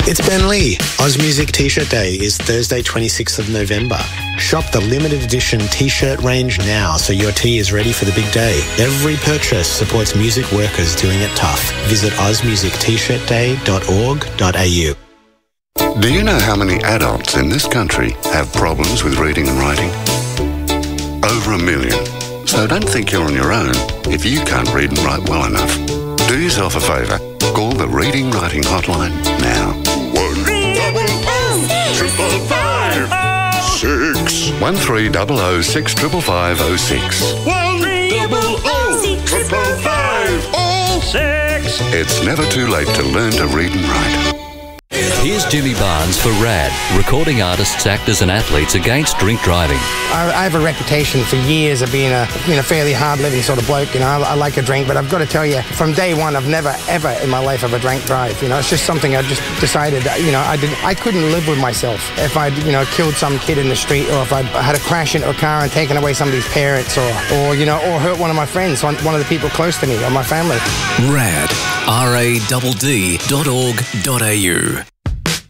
It's Ben Lee. Oz Music T-shirt Day is Thursday, 26th of November. Shop the limited edition T-shirt range now so your tee is ready for the big day. Every purchase supports music workers doing it tough. Visit ozmusictshirtday.org.au. Do you know how many adults in this country have problems with reading and writing? Over 1 million. So don't think you're on your own if you can't read and write well enough. Do yourself a favour. Call the Reading Writing Hotline now. 1-800-555-6. 1300 65506. 1-800-555-6. It's never too late to learn to read and write. Here's Jimmy Barnes for RAD, recording artists, actors and athletes against drink driving. I have a reputation for years of being a fairly hard-living sort of bloke. I like a drink, but I've got to tell you, from day one, I've never, ever in my life have a drink drive. It's just something I just decided, I couldn't live with myself if I'd, killed some kid in the street, or if I had a crash into a car and taken away somebody's parents, or hurt one of my friends, one of the people close to me, or my family. RAD, RADD.org.au.